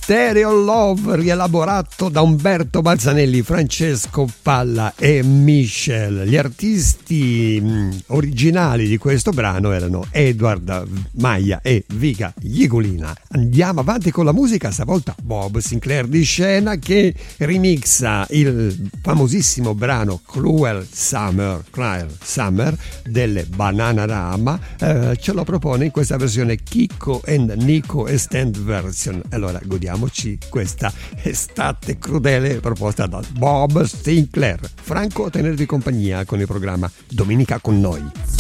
Stereo Love, rielaborato da Umberto Balzanelli, Francesco Palla e Michel. Gli artisti originali di questo brano erano Edward Maia e Viga Jigulina. Andiamo avanti con la musica, stavolta Bob Sinclair di scena che remixa il famosissimo brano Cruel Summer delle Bananarama, ce lo propone in questa versione Kiko and Nico Extended Version. Allora godiamoci questa estate crudele proposta da Bob Sinclair. Franco a tenervi compagnia con il programma Domenica con noi.